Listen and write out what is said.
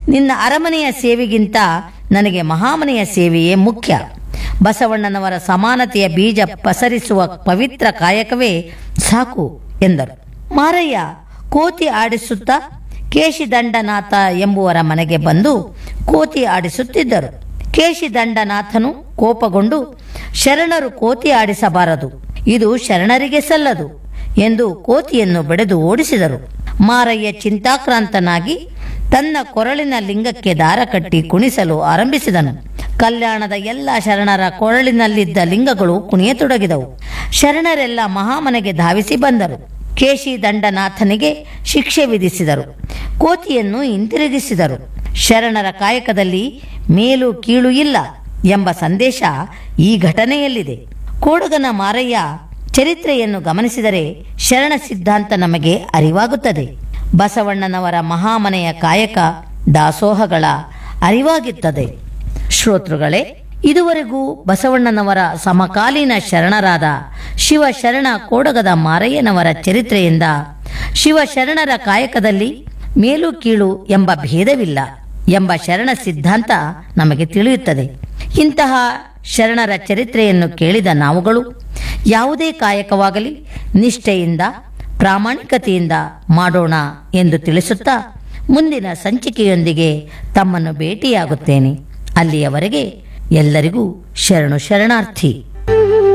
ನಿನ್ನ ಅರಮನೆಯ ಸೇವೆಗಿಂತ ನನಗೆ ಮಹಾಮನೆಯ ಸೇವೆಯೇ ಮುಖ್ಯ. ಬಸವಣ್ಣನವರ ಸಮಾನತೆಯ ಬೀಜ ಪಸರಿಸುವ ಪವಿತ್ರ ಕಾಯಕವೇ ಸಾಕು ಎಂದರು. ಮಾರಯ್ಯ ಕೋತಿ ಆಡಿಸುತ್ತಾ ಕೇಶಿದಂಡನಾಥ ಎಂಬುವರ ಮನೆಗೆ ಬಂದು ಕೋತಿ ಆಡಿಸುತ್ತಿದ್ದರು. ಕೇಶಿದಂಡನಾಥನು ಕೋಪಗೊಂಡು, ಶರಣರು ಕೋತಿ ಆಡಿಸಬಾರದು, ಇದು ಶರಣರಿಗೆ ಸಲ್ಲದು ಎಂದು ಕೋತಿಯನ್ನು ಬಡಿದು ಓಡಿಸಿದರು. ಮಾರಯ್ಯ ಚಿಂತಾಕ್ರಾಂತನಾಗಿ ತನ್ನ ಕೊರಳಿನ ಲಿಂಗಕ್ಕೆ ದಾರ ಕಟ್ಟಿ ಕುಣಿಸಲು ಆರಂಭಿಸಿದನು. ಕಲ್ಯಾಣದ ಎಲ್ಲ ಶರಣರ ಕೊರಳಿನಲ್ಲಿದ್ದ ಲಿಂಗಗಳು ಕುಣಿಯತೊಡಗಿದವು. ಶರಣರೆಲ್ಲ ಮಹಾಮನೆಗೆ ಧಾವಿಸಿ ಬಂದರು. ಕೇಶಿದಂಡನಾಥನಿಗೆ ಶಿಕ್ಷೆ ವಿಧಿಸಿದರು. ಕೋತಿಯನ್ನು ಹಿಂತಿರುಗಿಸಿದರು. ಶರಣರ ಕಾಯಕದಲ್ಲಿ ಮೇಲು ಕೀಳು ಇಲ್ಲ ಎಂಬ ಸಂದೇಶ ಈ ಘಟನೆಯಲ್ಲಿದೆ. ಕೋಡಗನ ಮಾರಯ್ಯ ಚರಿತ್ರೆಯನ್ನು ಗಮನಿಸಿದರೆ ಶರಣ ಸಿದ್ಧಾಂತ ನಮಗೆ ಅರಿವಾಗುತ್ತದೆ. ಬಸವಣ್ಣನವರ ಮಹಾಮನೆಯ ಕಾಯಕ ದಾಸೋಹಗಳ ಅರಿವಾಗುತ್ತದೆ. ಶ್ರೋತೃಗಳೇ, ಇದುವರೆಗೂ ಬಸವಣ್ಣನವರ ಸಮಕಾಲೀನ ಶರಣರಾದ ಶಿವಶರಣ ಕೋಡಗದ ಮಾರಯ್ಯನವರ ಚರಿತ್ರೆಯಿಂದ ಶಿವಶರಣರ ಕಾಯಕದಲ್ಲಿ ಮೇಲು ಕೀಳು ಎಂಬ ಭೇದವಿಲ್ಲ ಎಂಬ ಶರಣ ಸಿದ್ಧಾಂತ ನಮಗೆ ತಿಳಿಯುತ್ತದೆ. ಇಂತಹ ಶರಣರ ಚರಿತ್ರೆಯನ್ನು ಕೇಳಿದ ನಾವುಗಳು ಯಾವುದೇ ಕಾಯಕವಾಗಲಿ ನಿಷ್ಠೆಯಿಂದ ಪ್ರಾಮಾಣಿಕತೆಯಿಂದ ಮಾಡೋಣ ಎಂದು ತಿಳಿಸುತ್ತಾ ಮುಂದಿನ ಸಂಚಿಕೆಯೊಂದಿಗೆ ತಮ್ಮನ್ನು ಭೇಟಿಯಾಗುತ್ತೇನೆ. ಅಲ್ಲಿಯವರೆಗೆ ಎಲ್ಲರಿಗೂ ಶರಣು ಶರಣಾರ್ಥಿ.